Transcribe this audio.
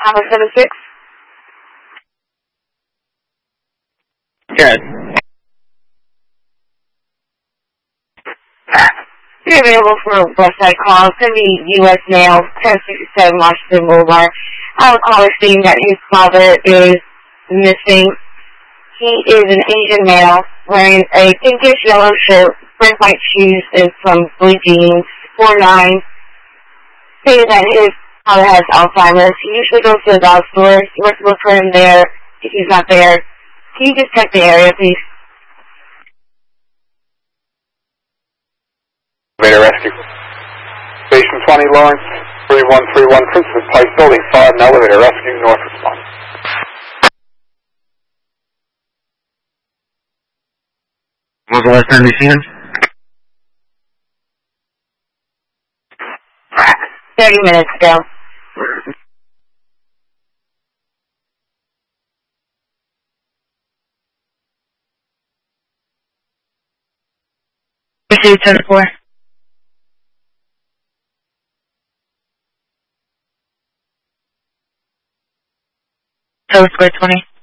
Alpha 76. Good. You're available for a website call. It's going to be U.S. Mail, 1067 Washington Boulevard. I have a caller stating that his father is missing. He is an Asian male wearing a pinkish yellow shirt, bright white shoes, and some blue jeans, 4'9", stated that his father has Alzheimer's. He usually goes to the dog store. You want to look for him there. If he's not there, can you just check the area, please? Elevator rescue. Station 20 Lawrence, 3131 Princeton Place, Building 5, an elevator rescue, north response. When was the last time you seen him? 30 minutes ago. Pursuit 10-4. Tower Square 20.